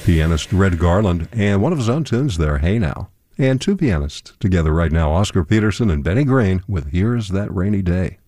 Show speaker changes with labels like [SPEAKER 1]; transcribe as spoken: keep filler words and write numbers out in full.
[SPEAKER 1] Pianist Red Garland, and one of his own tunes there, Hey Now. And two pianists together right now, Oscar Peterson and Benny Green, with Here's That Rainy Day.